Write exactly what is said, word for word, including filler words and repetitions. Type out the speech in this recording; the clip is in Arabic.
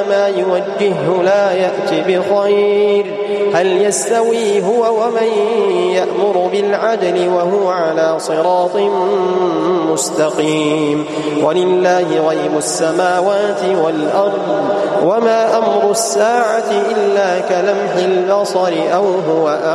ما يوجهه لا يأتي بخير. هل يستوي هو ومن يأمر بالعدل وهو على صراط مستقيم؟ ولله غيب السماوات والأرض وما أمر الساعة إلا كلمح البصر أو هو